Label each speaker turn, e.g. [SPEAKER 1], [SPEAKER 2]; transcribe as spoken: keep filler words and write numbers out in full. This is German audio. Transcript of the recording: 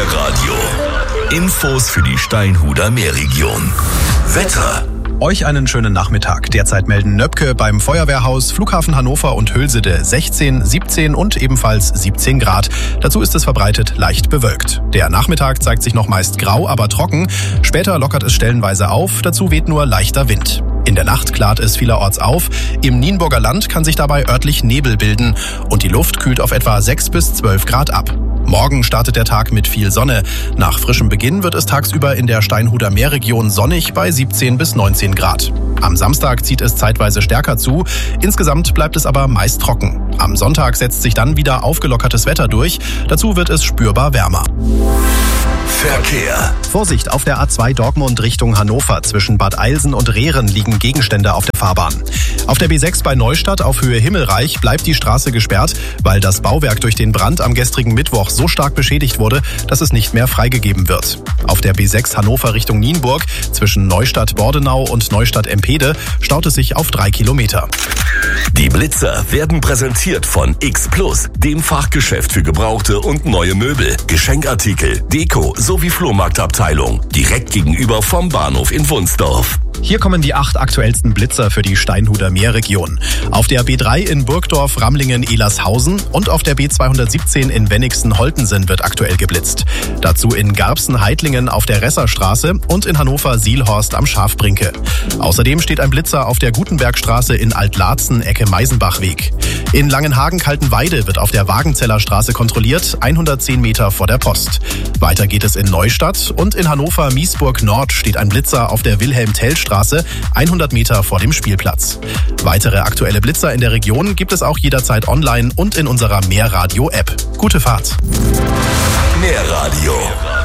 [SPEAKER 1] Meerradio. Infos für die Steinhuder Meerregion. Wetter.
[SPEAKER 2] Euch einen schönen Nachmittag. Derzeit melden Nöpke beim Feuerwehrhaus, Flughafen Hannover und Hülsede sechzehn, siebzehn und ebenfalls siebzehn Grad. Dazu ist es verbreitet leicht bewölkt. Der Nachmittag zeigt sich noch meist grau, aber trocken. Später lockert es stellenweise auf, dazu weht nur leichter Wind. In der Nacht klart es vielerorts auf. Im Nienburger Land kann sich dabei örtlich Nebel bilden und die Luft kühlt auf etwa sechs bis zwölf Grad ab. Morgen startet der Tag mit viel Sonne. Nach frischem Beginn wird es tagsüber in der Steinhuder Meerregion sonnig bei siebzehn bis neunzehn Grad. Am Samstag zieht es zeitweise stärker zu. Insgesamt bleibt es aber meist trocken. Am Sonntag setzt sich dann wieder aufgelockertes Wetter durch. Dazu wird es spürbar wärmer.
[SPEAKER 1] Verkehr.
[SPEAKER 2] Vorsicht, auf der A zwei Dortmund Richtung Hannover. Zwischen Bad Eilsen und Rehren liegen Gegenstände auf der Fahrbahn. Auf der B sechs bei Neustadt auf Höhe Himmelreich bleibt die Straße gesperrt, weil das Bauwerk durch den Brand am gestrigen Mittwoch so stark beschädigt wurde, dass es nicht mehr freigegeben wird. Auf der B sechs Hannover Richtung Nienburg zwischen Neustadt-Bordenau und Neustadt-Empede staut es sich auf drei Kilometer.
[SPEAKER 1] Die Blitzer werden präsentiert von X Plus, dem Fachgeschäft für gebrauchte und neue Möbel, Geschenkartikel, Deko sowie Flohmarktabteilung. Direkt gegenüber vom Bahnhof in Wunsdorf.
[SPEAKER 2] Hier kommen die acht aktuellsten Blitzer für die Steinhuder Meerregion. Auf der B drei in Burgdorf, Ramlingen, Elershausen und auf der B zweihundertsiebzehn in Wenigsen-Holtensen wird aktuell geblitzt. Dazu in Garbsen-Heidlingen auf der Resserstraße und in Hannover-Sielhorst am Schafbrinke. Außerdem steht ein Blitzer auf der Gutenbergstraße in Altlarzen, Ecke Meisenbachweg. In Langenhagen-Kaltenweide wird auf der Wagenzeller Straße kontrolliert, hundertzehn Meter vor der Post. Weiter geht es in Neustadt und in Hannover-Miesburg-Nord steht ein Blitzer auf der Wilhelm-Tell-Straße, hundert Meter vor dem Spielplatz. Weitere aktuelle Blitzer in der Region gibt es auch jederzeit online und in unserer Meerradio-App. Gute Fahrt!
[SPEAKER 1] Meerradio.